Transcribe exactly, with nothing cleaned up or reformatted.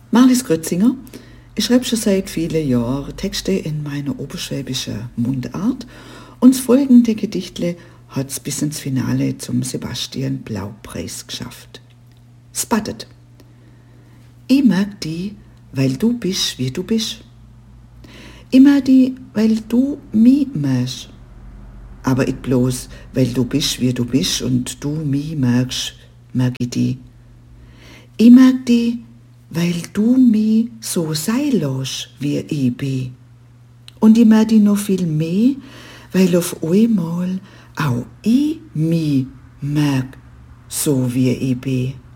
Marlies Grützinger. Ich schreibe schon seit vielen Jahren Texte in meiner oberschwäbischen Mundart und das folgende Gedichtle hat es bis ins Finale zum Sebastian Blau-Preis geschafft. Spattet. Ich mag die, weil du bist, wie du bist. Ich mag die, weil du mich magst. Aber ich bloß, weil du bist, wie du bist und du mich magst, mag ich die. Ich mag die, weil du mich so sein lässt, wie ich bin. Und ich mag die noch viel mehr, weil auf einmal auch ich mich mag, so wie ich bin.